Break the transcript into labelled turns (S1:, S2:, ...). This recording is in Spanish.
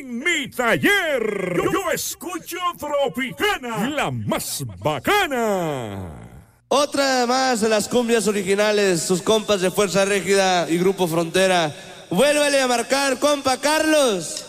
S1: en mi taller. Yo escucho Tropicana, la más bacana.
S2: Otra más de las cumbias originales, sus compas de Fuerza Régida y Grupo Frontera. Vuélvele a marcar, compa Carlos.